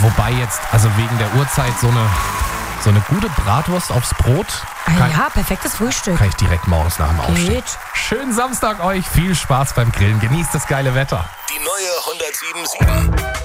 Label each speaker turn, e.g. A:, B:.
A: Wobei jetzt, also wegen der Uhrzeit, so eine gute Bratwurst aufs Brot.
B: Ja, perfektes Frühstück.
A: Kann ich direkt morgens nach dem Aufstehen.
B: Geht.
A: Schönen Samstag euch, viel Spaß beim Grillen, genießt das geile Wetter.
C: Die neue 107.7.